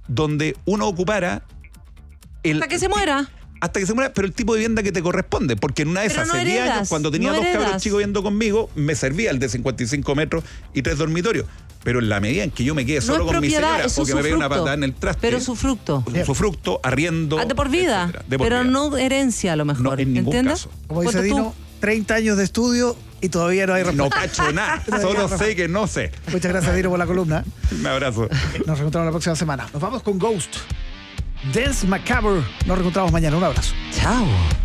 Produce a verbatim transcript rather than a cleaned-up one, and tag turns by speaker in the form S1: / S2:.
S1: donde uno ocupara el,
S2: hasta que se muera.
S1: Hasta que se muera, pero el tipo de vivienda que te corresponde. Porque en una de esas,
S2: no
S1: hace diez años, cuando tenía
S2: no
S1: dos
S2: heredas.
S1: cabros chicos viviendo conmigo, me servía el de cincuenta y cinco metros y tres dormitorios. Pero en la medida en que yo me quede solo
S2: no
S1: con mi señora
S2: es
S1: o que me pegue una patada en el traste.
S2: Pero su fruto.
S1: Su fruto, arriendo.
S2: Ah, de por vida.
S1: De por
S2: pero
S1: vida.
S2: no herencia a lo mejor.
S1: No, en ningún
S2: ¿entiendes?
S1: caso.
S3: Como dice Dino, treinta años de estudio y todavía no hay respuesta.
S1: No cacho nada. Solo sé que no sé.
S3: Muchas gracias, Dino, por la columna.
S1: Un abrazo.
S3: Nos reencontramos la próxima semana. Nos vamos con Ghost. Dance Macabre. Nos reencontramos mañana. Un abrazo.
S2: Chao.